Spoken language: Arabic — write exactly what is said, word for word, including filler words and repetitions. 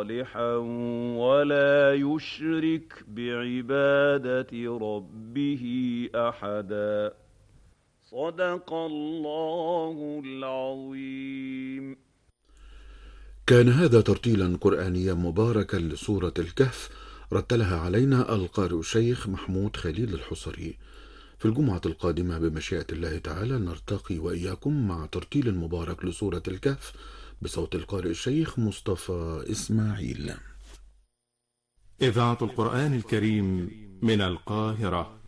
صالحا ولا يشرك بعبادة ربه أحدا. صدق الله العظيم. كان هذا ترتيلا قرآنيا مباركا لسورة الكهف، رتلها علينا القارئ الشيخ محمود خليل الحصري. في الجمعة القادمة بمشيئة الله تعالى نرتقي وإياكم مع ترتيل مبارك لسورة الكهف بصوت القارئ الشيخ مصطفى إسماعيل. إذاعة القرآن الكريم من القاهرة.